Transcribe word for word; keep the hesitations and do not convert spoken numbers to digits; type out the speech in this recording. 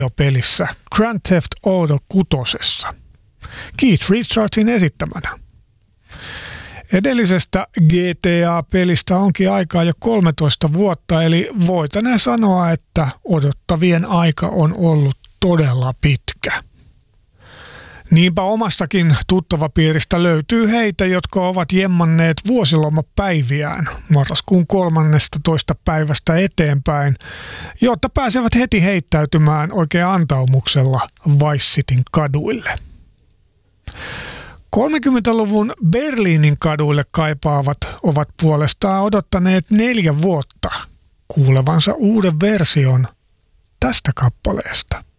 pelissä Grand Theft Auto kutosessa Keith Richardsin esittämänä. Edellisestä G T A-pelistä onkin aikaa jo kolmetoista vuotta, eli voitaneen sanoa, että odottavien aika on ollut todella pitkä. Niinpä omastakin tuttavapiiristä löytyy heitä, jotka ovat jemmanneet vuosilomapäiviään marraskuun kolmannestatoista päivästä eteenpäin, jotta pääsevät heti heittäytymään oikein antaumuksella Vice Cityn kaduille. kolmekymmentäluvun Berliinin kaduille kaipaavat ovat puolestaan odottaneet neljä vuotta kuulevansa uuden version tästä kappaleesta.